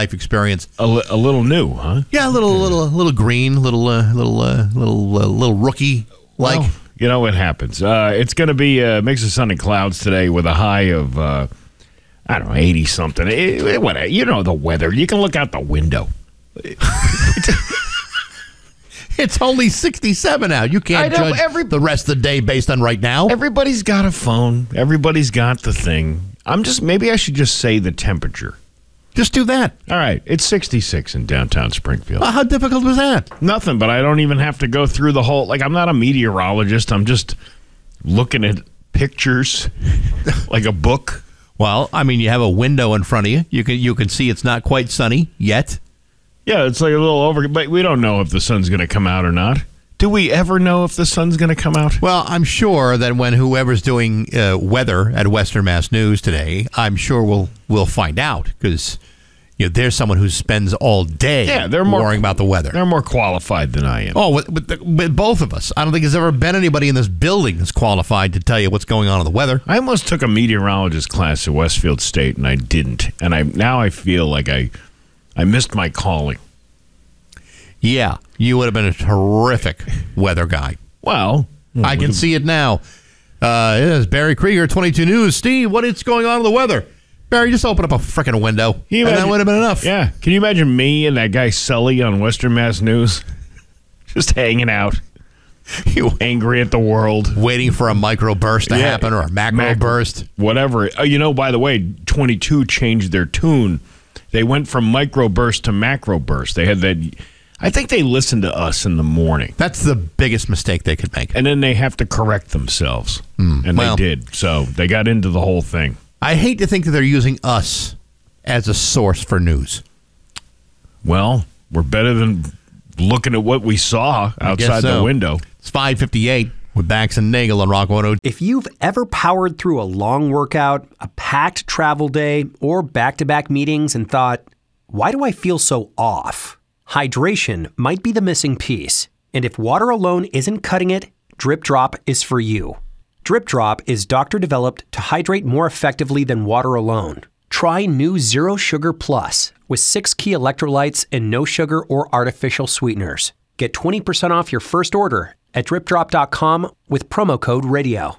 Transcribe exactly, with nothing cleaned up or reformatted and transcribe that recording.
life experience. A, li- a little new, huh? Yeah, a little, little, little green, little, uh, little, uh, little, uh, little rookie. Like, well, you know what happens. Uh, it's going to be a mix of sun and clouds today with a high of, uh, I don't know, eighty something. It, it, what, you know the weather. You can look out the window. it's only sixty-seven out. You can't I know, judge every- the rest of the day based on right now. Everybody's got a phone. Everybody's got the thing. I'm just, maybe I should just say the temperature. Just do that. All right, it's sixty-six in downtown Springfield. Well, how difficult was that? Nothing, but I don't even have to go through the whole, like, I'm not a meteorologist. I'm just looking at pictures like a book. Well, I mean, you have a window in front of you. You can you can see it's not quite sunny yet. Yeah, it's like a little over, but we don't know if the sun's going to come out or not. Do we ever know if the sun's going to come out? Well, I'm sure that when whoever's doing uh, weather at Western Mass News today, I'm sure we'll we'll find out because you know there's someone who spends all day Yeah, they're more, worrying about the weather. They're more qualified than I am. Oh, with, with, the, with both of us. I don't think there's ever been anybody in this building that's qualified to tell you what's going on in the weather. I almost took a meteorologist class at Westfield State, and I didn't. And I now I feel like I I missed my calling. Yeah, you would have been a terrific weather guy. Well, I can see it now. Uh, it is Barry Krieger, twenty-two News. Steve, what is going on in the weather? Barry, just open up a freaking window, and imagine, that would have been enough. Yeah. Can you imagine me and that guy Sully on Western Mass News? Just hanging out. You angry at the world. Waiting for a microburst to Yeah. happen or a macro Mac- burst. Whatever. Oh, you know, by the way, twenty-two changed their tune. They went from microburst to macroburst. They had that... I think they listened to us in the morning. That's the biggest mistake they could make. And then they have to correct themselves. Mm, and well, they did. So they got into the whole thing. I hate to think that they're using us as a source for news. Well, we're better than looking at what we saw outside so. the window. It's five fifty-eight with Bax and Nagel on Rock one oh two. If you've ever powered through a long workout, a packed travel day, or back-to-back meetings and thought, why do I feel so off? Hydration might be the missing piece. And if water alone isn't cutting it, Drip Drop is for you. Drip Drop is doctor-developed to hydrate more effectively than water alone. Try new Zero Sugar Plus with six key electrolytes and no sugar or artificial sweeteners. Get twenty percent off your first order at drip drop dot com with promo code radio.